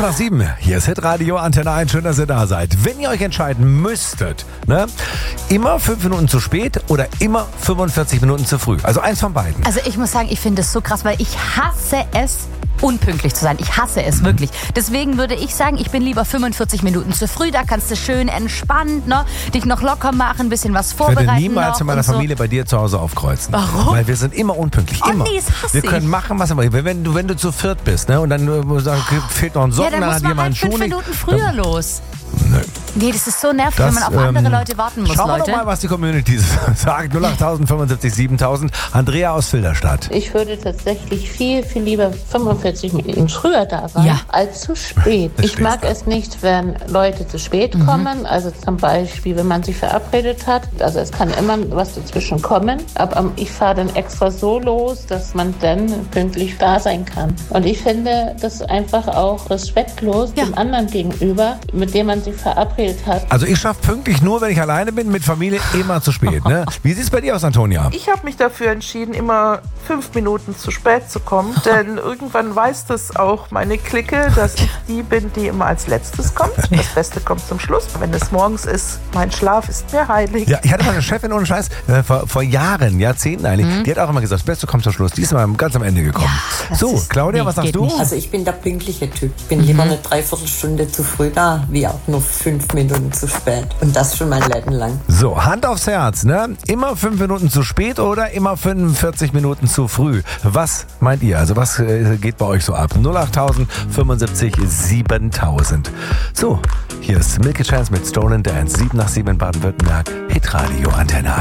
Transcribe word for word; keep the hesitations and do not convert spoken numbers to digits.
nach sieben. Hier ist Hitradio Antenne eins. Schön, dass ihr da seid. Wenn ihr euch entscheiden müsstet, ne, immer fünf Minuten zu spät oder immer fünfundvierzig Minuten zu früh. Also eins von beiden. Also ich muss sagen, ich finde es so krass, weil ich hasse es, unpünktlich zu sein. Ich hasse es wirklich. Deswegen würde ich sagen, ich bin lieber fünfundvierzig Minuten zu früh. Da kannst du schön entspannt, ne, dich noch locker machen, ein bisschen was vorbereiten. Ich würde niemals in meiner so. Familie bei dir zu Hause aufkreuzen. Warum? Weil wir sind immer unpünktlich. Oh Immer. nee, das hasse wir ich. können machen, was wir wollen. Wenn du, wenn du zu viert bist, ne, und dann äh, sagen, fehlt noch ein Socken, Ja, dann dann muss hat man jemand halt einen Schuh fünf nicht. Minuten früher Dann, los. Nö. Nee, das ist so nervig, Das, wenn man auf ähm, andere Leute warten muss, schauen wir Leute. doch mal, was die Community sagt. null acht fünfundsiebzig siebentausend. Andrea aus Filderstadt. Ich würde tatsächlich viel, viel lieber fünfundvierzig Minuten früher da sein, Ja. als zu spät. Das Ich mag stehst es nicht, wenn Leute zu spät Mhm. kommen. Also zum Beispiel, wenn man sich verabredet hat. Also es kann immer was dazwischen kommen. Aber ich fahre dann extra so los, dass man dann pünktlich da sein kann. Und ich finde das einfach auch respektlos Ja. dem anderen gegenüber, mit dem man sich verabredet hat. Also ich schaffe pünktlich nur, wenn ich alleine bin, mit Familie immer zu spät. Ne? Wie sieht es bei dir aus, Antonia? Ich habe mich dafür entschieden, immer fünf Minuten zu spät zu kommen, denn irgendwann weiß das auch meine Clique, dass ich die bin, die immer als letztes kommt. Das Beste kommt zum Schluss. Wenn es morgens ist, mein Schlaf ist mir heilig. Ja, ich hatte mal eine Chefin ohne Scheiß, äh, vor, vor Jahren, Jahrzehnten eigentlich, die hat auch immer gesagt, das Beste kommt zum Schluss. Die ist mal ganz am Ende gekommen. das so, ist- Claudia, nee, was sagst geht du? nicht. Also ich bin der pünktliche Typ. Ich bin lieber eine Dreiviertelstunde zu früh da, wie auch nur fünf Minuten zu spät. Und das schon mein Leben lang. So, Hand aufs Herz, ne? Immer fünf Minuten zu spät oder immer fünfundvierzig Minuten zu früh? Was meint ihr? Also was äh, geht bei euch so ab? null acht fünfundsiebzig siebentausend. So, hier ist Milky Chance mit Stolen Dance. sieben nach sieben in Baden-Württemberg. Hitradio Antenne eins.